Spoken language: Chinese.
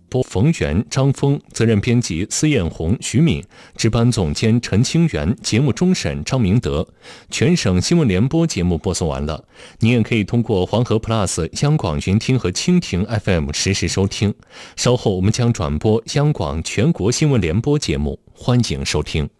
播冯源、张峰，责任编辑司艳红、徐敏，值班总监陈清源，节目终审张明德。全省新闻联播节目播送完了，您也可以通过黄河 Plus、央广云听和蜻蜓 FM 实时收听。稍后我们将转播央广全国新闻联播节目，欢迎收听。